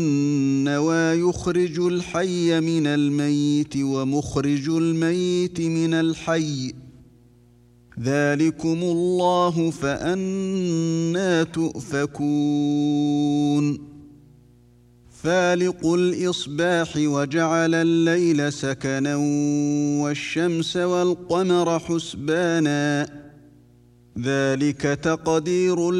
النوى يخرج الحي من الميت ومخرج الميت من الحي ذلكم الله فأنى تؤفكون فالق الإصباح وجعل الليل سكنا والشمس والقمر حسبانا ذلك تقدير